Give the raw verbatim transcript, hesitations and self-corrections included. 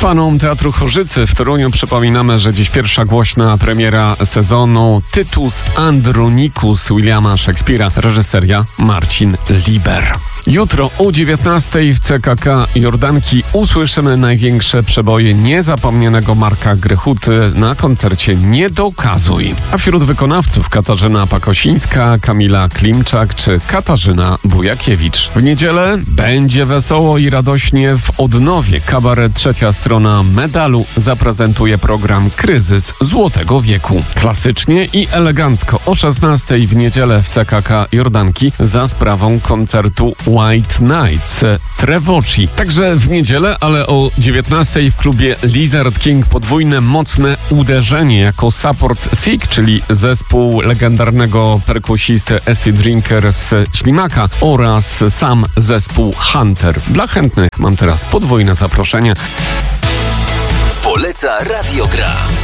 Fanom Teatru Chorzycy w Toruniu przypominamy, że dziś pierwsza głośna premiera sezonu Tytus Andronicus Williama Szekspira, reżyseria Marcin Liber. Jutro o dziewiętnastej w C K K Jordanki usłyszymy największe przeboje niezapomnianego Marka Grychuty na koncercie Nie dokazuj. A wśród wykonawców Katarzyna Pakosińska, Kamila Klimczak czy Katarzyna Bujakiewicz. W niedzielę będzie wesoło i radośnie w Odnowie. Kabaret Trzecia Strona Medalu zaprezentuje program Kryzys Złotego Wieku. Klasycznie i elegancko o szesnastej w niedzielę w C K K Jordanki za sprawą koncertu White Nights Trevoci. Także w niedzielę, ale o dziewiętnastej w klubie Lizard King podwójne mocne uderzenie jako Support Sick, czyli zespół legendarnego perkusisty Acid Drinker z Ślimaka oraz sam zespół Hunter. Dla chętnych mam teraz podwójne zaproszenie. Poleca Radio Gra.